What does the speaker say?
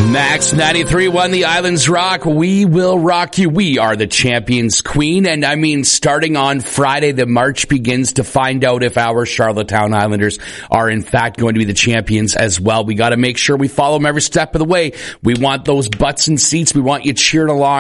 Max 93.1, the Islands Rock. We will rock you. We are the Champions Queen. And I mean, starting on Friday, the march begins to find out if our Charlottetown Islanders are in fact going to be the champions as well. We got to make sure we follow them every step of the way. We want those butts and seats. We want you cheering along